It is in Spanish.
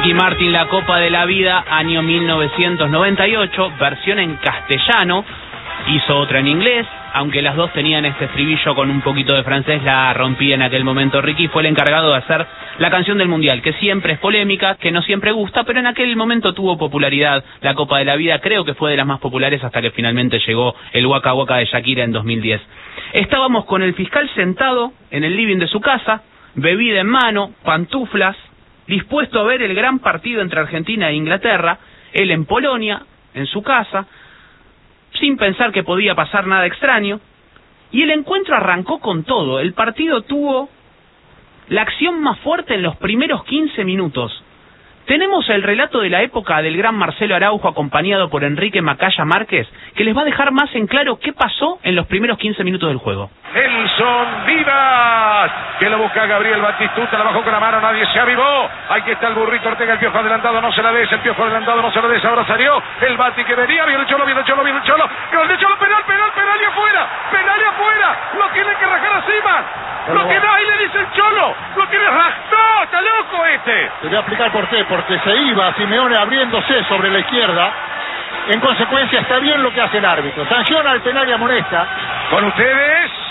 Ricky Martin, La Copa de la Vida, año 1998, versión en castellano, hizo otra en inglés, aunque las dos tenían este estribillo con un poquito de francés, la rompí en aquel momento. Ricky fue el encargado de hacer la canción del Mundial, que siempre es polémica, que no siempre gusta, pero en aquel momento tuvo popularidad. La Copa de la Vida creo que fue de las más populares hasta que finalmente llegó el Waka Waka de Shakira en 2010. Estábamos con el fiscal sentado en el living de su casa, bebida en mano, pantuflas, dispuesto a ver el gran partido entre Argentina e Inglaterra, él en Polonia, en su casa, sin pensar que podía pasar nada extraño, y el encuentro arrancó con todo. El partido tuvo la acción más fuerte en los primeros 15 minutos. Tenemos el relato de la época del gran Marcelo Araujo acompañado por Enrique Macaya Márquez, que les va a dejar más en claro qué pasó en los primeros 15 minutos del juego. Nelson Vivas, que lo busca Gabriel Batistuta, la bajó con la mano, nadie se avivó. Aquí está el burrito Ortega, el Piojo adelantado, no se la des, el Piojo adelantado, no se la des, ahora salió el Bati que venía, viene el Cholo, viene el Cholo, viene el Cholo, gol de Cholo, penal y afuera, lo tiene que rajar a Simas, lo tiene, ahí le dice el Cholo, lo tiene rajado, está loco este. Te voy a explicar por qué, porque se iba Simeone abriéndose sobre la izquierda, en consecuencia está bien lo que hace el árbitro, sanciona al penal y amonesta. Con ustedes...